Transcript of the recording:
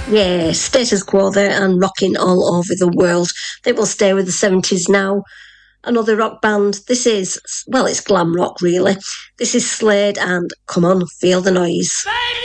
Yeah, status quo there and rocking all over the world. They will stay with the 70s now. Another rock band. This is, well, it's glam rock really. This is Slade and Come On, Feel the Noise.